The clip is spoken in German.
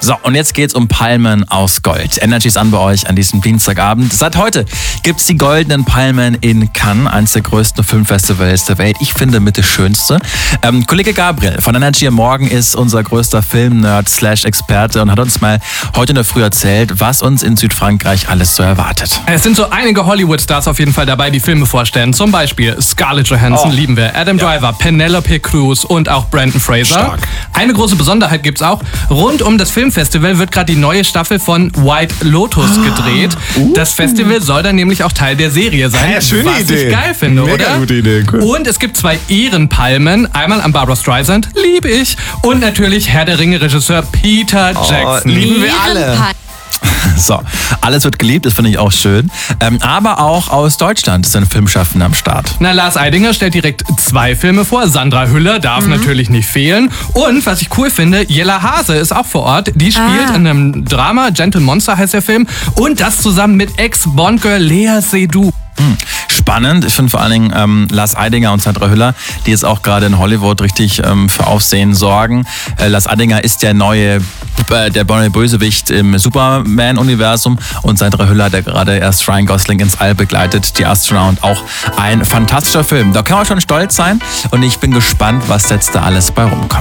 So, und jetzt geht's um Palmen aus Gold. Energy ist an bei euch an diesem Dienstagabend. Seit heute gibt's die Goldenen Palmen in Cannes, eines der größten Filmfestivals der Welt. Ich finde mit das Schönste. Kollege Gabriel von Energy am Morgen ist unser größter Film-Nerd / Experte und hat uns mal heute in der Früh erzählt, was uns in Südfrankreich alles so erwartet. Es sind so einige Hollywood-Stars auf jeden Fall dabei, die Filme vorstellen. Zum Beispiel Scarlett Johansson, lieben wir, Adam Driver, Penelope Cruz und auch Brendan Fraser. Stark. Eine große Besonderheit gibt's auch. Rund um das Filmfestival wird gerade die neue Staffel von White Lotus gedreht. Das Festival soll dann nämlich auch Teil der Serie sein, Ja, schöne was Idee. ich geil finde, Mega oder? gute Idee, cool. Und es gibt 2 Ehrenpalmen. Einmal an Barbra Streisand, liebe ich. Und natürlich Herr der Ringe-Regisseur Peter Jackson. Lieben wir alle. So, alles wird geliebt, das finde ich auch schön. Aber auch aus Deutschland sind Filmschaffende am Start. Na, Lars Eidinger stellt direkt 2 Filme vor. Sandra Hüller darf natürlich nicht fehlen. Und was ich cool finde, Jella Hase ist auch vor Ort. Die spielt in einem Drama, Gentle Monster heißt der Film. Und das zusammen mit Ex-Bond-Girl Lea Seydoux. Spannend. Ich finde vor allen Dingen Lars Eidinger und Sandra Hüller, die jetzt auch gerade in Hollywood richtig für Aufsehen sorgen. Lars Eidinger ist der neue Bösewicht im Superman-Universum und Sandra Hüller, der gerade erst Ryan Gosling ins All begleitet, die Astronaut. Auch ein fantastischer Film. Da kann man schon stolz sein und ich bin gespannt, was jetzt da alles bei rumkommt.